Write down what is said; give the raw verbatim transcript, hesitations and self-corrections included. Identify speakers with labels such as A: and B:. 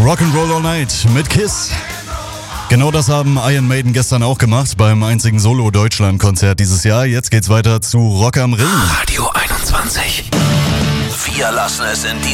A: Rock'n'Roll All Night mit Kiss. Genau das haben Iron Maiden gestern auch gemacht beim einzigen Solo-Deutschland-Konzert dieses Jahr. Jetzt geht's weiter zu Rock am Ring.
B: Radio einundzwanzig. Wir lassen es in die